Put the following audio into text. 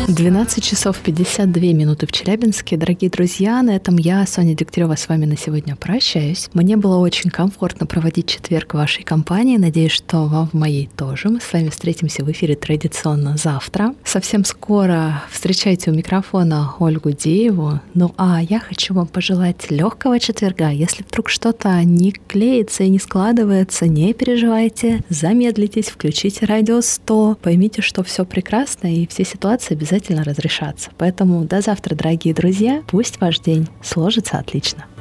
12 часов 52 минуты в Челябинске. Дорогие друзья, на этом я, Соня Дегтярева, с вами на сегодня прощаюсь. Мне было очень комфортно проводить четверг в вашей компании. Надеюсь, что вам в моей тоже. Мы с вами встретимся в эфире традиционно завтра. Совсем скоро встречайте у микрофона Ольгу Дееву. Ну а я хочу вам пожелать легкого четверга. Если вдруг что-то не клеится и не складывается, не переживайте, замедлитесь, включите радио 100, поймите, что все прекрасно и все ситуации обязательно разрешаться. Поэтому до завтра, дорогие друзья. Пусть ваш день сложится отлично.